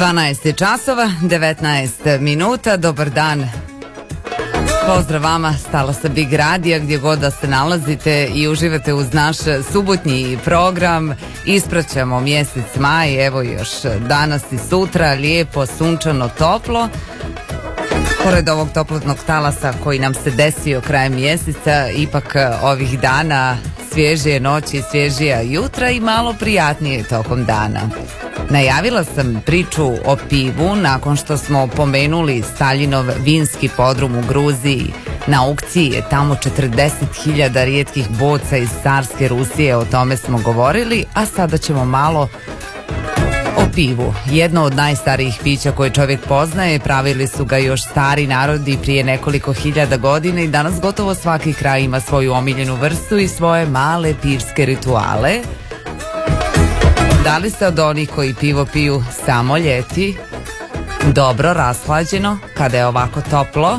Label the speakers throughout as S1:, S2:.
S1: 12 časova, 19 minuta, dobar dan. Pozdrav vama, stala sa Big Radija gdje god da se nalazite i uživate uz naš subotnji program. Ispraćamo mjesec maj, evo još danas i sutra, lijepo, sunčano, toplo. Pored ovog toplotnog talasa koji nam se desio krajem mjeseca, ipak ovih dana svježije noći, svježija jutra i malo prijatnije tokom dana. Najavila sam priču o pivu nakon što smo pomenuli Staljinov vinski podrum u Gruziji. Na aukciji je tamo 40.000 rijetkih boca iz carske Rusije, o tome smo govorili, a sada ćemo malo o pivu. Jedno od najstarijih pića koje čovjek poznaje, pravili su ga još stari narodi prije nekoliko hiljada godina i danas gotovo svaki kraj ima svoju omiljenu vrstu i svoje male pivske rituale. Da li ste od onih koji pivo piju samo ljeti, dobro rashlađeno, kada je ovako toplo,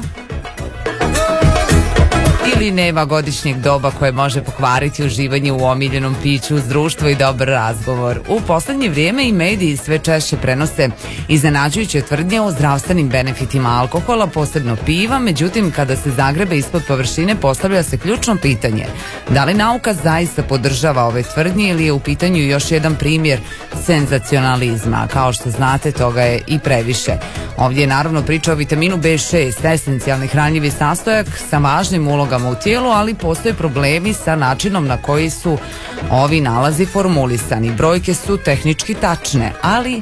S1: ili nema godišnjeg doba koje može pokvariti uživanje u omiljenom piću uz društvo i dobar razgovor? U posljednje vrijeme i mediji sve češće prenose iznenađujuće tvrdnje o zdravstvenim benefitima alkohola, posebno piva, međutim kada se zagrebe ispod površine postavlja se ključno pitanje: da li nauka zaista podržava ove tvrdnje ili je u pitanju još jedan primjer senzacionalizma? Kao što znate, toga je i previše. Ovdje je naravno priča o vitaminu B6, esencijalni hranjivi sastojak sa važnim ulogama u tijelu, ali postoje problemi sa načinom na koji su ovi nalazi formulisani. Brojke su tehnički tačne, ali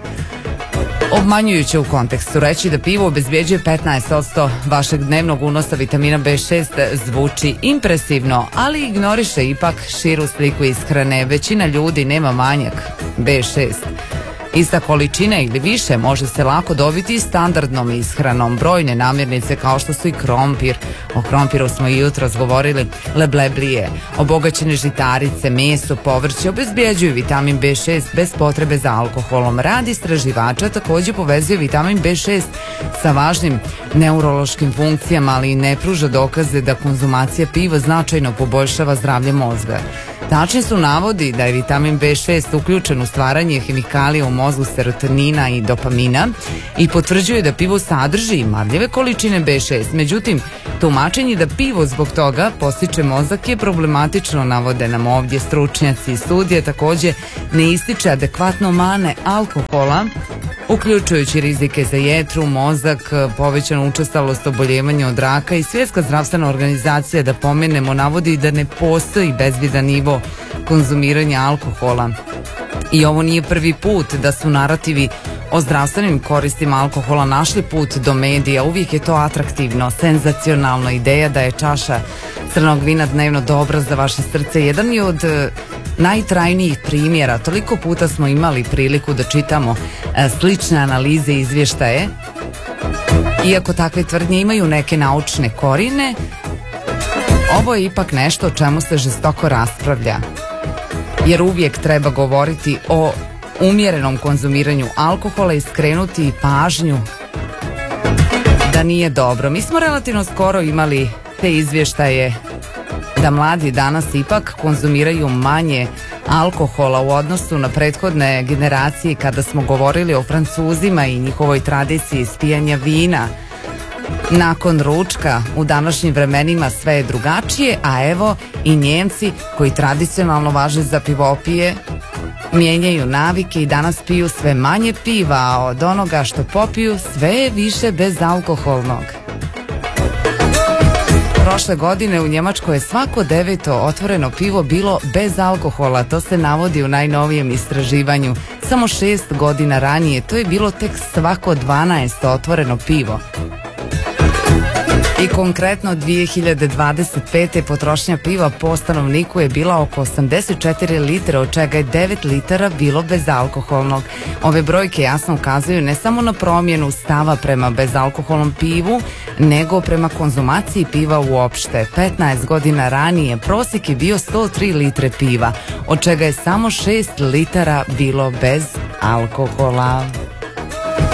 S1: obmanjujuće u kontekstu. Reći da pivo obezbjeđuje 15% vašeg dnevnog unosa vitamina B6 zvuči impresivno, ali ignoriše ipak širu sliku ishrane. Većina ljudi nema manjak B6. Ista količina ili više može se lako dobiti standardnom ishranom. Brojne namirnice kao što su i krompir, o krompiru smo i jutros govorili, lebleblije, obogaćene žitarice, meso, povrće obezbjeđuju vitamin B6 bez potrebe za alkoholom. Rad istraživača također povezuje vitamin B6 sa važnim neurološkim funkcijama, ali i ne pruža dokaze da konzumacija piva značajno poboljšava zdravlje mozga. Tačni su navodi da je vitamin B6 uključen u stvaranje hemikalija u mozgu serotonina i dopamina i potvrđuje da pivo sadrži marljive količine B6. Međutim, tumačenje da pivo zbog toga postiče mozak je problematično, navode nam ovdje stručnjaci. Studije također ne ističe adekvatno mane alkohola, uključujući rizike za jetru, mozak, povećanu učestalost oboljevanja od raka, i Svjetska zdravstvena organizacija, da pomenemo, navodi da ne postoji bezbjedan nivo konzumiranja alkohola. I ovo nije prvi put da su narativi o zdravstvenim koristima alkohola našli put do medija. Uvijek je to atraktivno, senzacionalno. Ideja da je čaša crnog vina dnevno dobra za vaše srce jedan je od najtrajnijih primjera. Toliko puta smo imali priliku da čitamo slične analize i izvještaje. Iako takve tvrdnje imaju neke naučne korine, ovo je ipak nešto o čemu se žestoko raspravlja. Jer uvijek treba govoriti o umjerenom konzumiranju alkohola i skrenuti pažnju da nije dobro. Mi smo relativno skoro imali te izvještaje da mladi danas ipak konzumiraju manje alkohola u odnosu na prethodne generacije, kada smo govorili o Francuzima i njihovoj tradiciji ispijanja vina nakon ručka. U današnjim vremenima sve je drugačije, a evo i Njemci koji tradicionalno važe za pivopije mijenjaju navike i danas piju sve manje piva, a od onoga što popiju sve je više bezalkoholnog. Prošle godine u Njemačkoj je svako 9. otvoreno pivo bilo bez alkohola. To se navodi u najnovijem istraživanju. Samo 6 godina ranije to je bilo tek svako 12. otvoreno pivo. I konkretno 2025. potrošnja piva po stanovniku je bila oko 84 litra, od čega je 9 litara bilo bezalkoholnog. Ove brojke jasno ukazuju ne samo na promjenu stava prema bezalkoholnom pivu, nego prema konzumaciji piva uopšte. 15 godina ranije prosjek je bio 103 litre piva, od čega je samo 6 litara bilo bez alkohola.